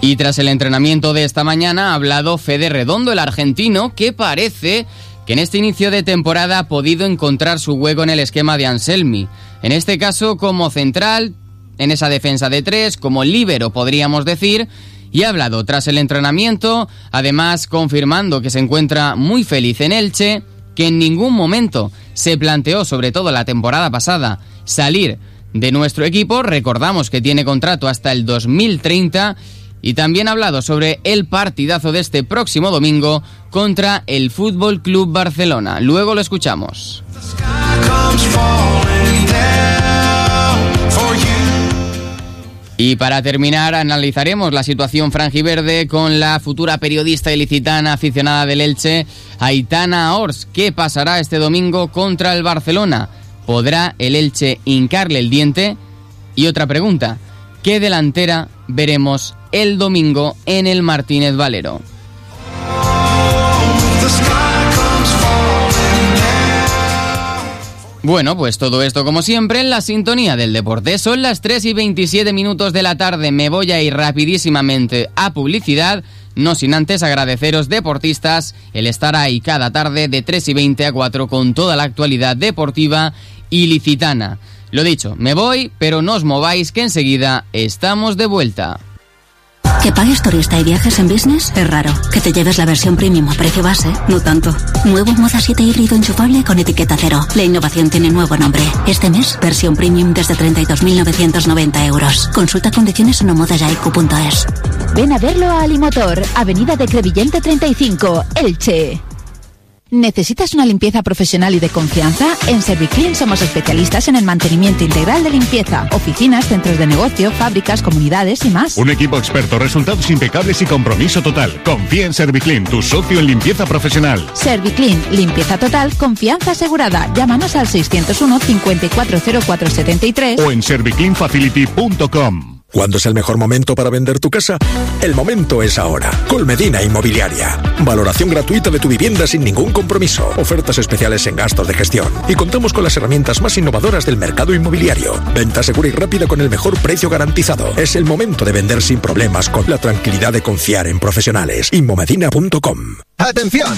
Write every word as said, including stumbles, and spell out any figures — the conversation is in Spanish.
Y tras el entrenamiento de esta mañana ha hablado Fede Redondo, el argentino, que parece que en este inicio de temporada ha podido encontrar su hueco en el esquema de Anselmi. En este caso como central, en esa defensa de tres, como líbero podríamos decir, y ha hablado tras el entrenamiento, además confirmando que se encuentra muy feliz en Elche, que en ningún momento se planteó, sobre todo la temporada pasada, salir de nuestro equipo. Recordamos que tiene contrato hasta el dos mil treinta. Y también ha hablado sobre el partidazo de este próximo domingo contra el Fútbol Club Barcelona. Luego lo escuchamos. Y para terminar, analizaremos la situación franjiverde con la futura periodista ilicitana aficionada del Elche, Aitana Ors. ¿Qué pasará este domingo contra el Barcelona? ¿Podrá el Elche hincarle el diente? Y otra pregunta, ¿qué delantera veremos el domingo en el Martínez Valero? Bueno, pues todo esto como siempre en la sintonía del deporte. Son las tres y veintisiete minutos de la tarde. Me voy a ir rapidísimamente a publicidad, no sin antes agradeceros, deportistas, el estar ahí cada tarde de tres y veinte a cuatro con toda la actualidad deportiva ilicitana. Lo dicho, me voy, pero no os mováis que enseguida estamos de vuelta. ¿Que pagues turista y viajes en business? Es raro. ¿Que te lleves la versión premium a precio base? No tanto. Nuevo Moza siete híbrido enchufable con etiqueta cero. La innovación tiene nuevo nombre. Este mes, versión premium desde treinta y dos mil novecientos noventa euros. Consulta condiciones en omodayaiku punto es. Ven a verlo a Alimotor, Avenida de Crevillente treinta y cinco, Elche. ¿Necesitas una limpieza profesional y de confianza? En Serviclean somos especialistas en el mantenimiento integral de limpieza. Oficinas, centros de negocio, fábricas, comunidades y más. Un equipo experto, resultados impecables y compromiso total. Confía en Serviclean, tu socio en limpieza profesional. Serviclean, limpieza total, confianza asegurada. Llámanos al seiscientos uno, cincuenta y cuatro cero cuatro setenta y tres o en serviclean facility punto com. ¿Cuándo es el mejor momento para vender tu casa? El momento es ahora. Colmedina Inmobiliaria. Valoración gratuita de tu vivienda sin ningún compromiso. Ofertas especiales en gastos de gestión. Y contamos con las herramientas más innovadoras del mercado inmobiliario. Venta segura y rápida con el mejor precio garantizado. Es el momento de vender sin problemas con la tranquilidad de confiar en profesionales. Inmomedina punto com. ¡Atención!